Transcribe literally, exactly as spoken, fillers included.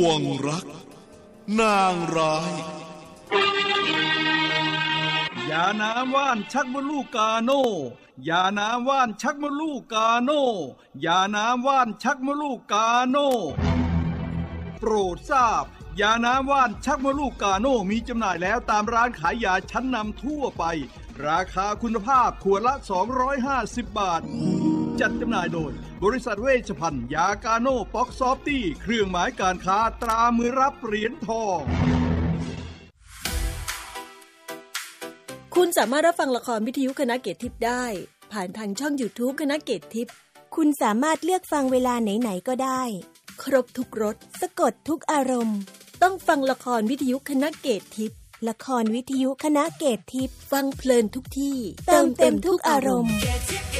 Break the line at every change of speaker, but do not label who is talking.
วงรักนางร้าย
ยาน้ำว่านชักมดลูกกาโน่ยาน้ำว่านชักมดลูกกาโน่ยาน้ำว่านชักมดลูกกาโน่โปรดทราบยาน้ำว่านชักมดลูกกาโน่มีจำหน่ายแล้วตามร้านขายยาชั้นนำทั่วไปราคาคุณภาพขวดละสองร้อยห้าสิบบาทจัดจำหน่ายโดยบริษัทเวชภัณฑ์ยากาโน่ป๊อกซอฟตี้เครื่องหมายการค้าตรามือรับเหรียญทอง
คุณสามารถรับฟังละครวิทยุคณะเกตทิพย์ได้ผ่านทางช่อง YouTube คณะเกตทิพย์
คุณสามารถเลือกฟังเวลาไหนๆก็ได้
ครบทุกรส
สะกดทุกอารมณ์
ต้องฟังละครวิทยุคณะเกตทิพย์
ละครวิทยุคณะเกตทิพย์
ฟังเพลินทุกที่
เติมเต็มทุกอารมณ์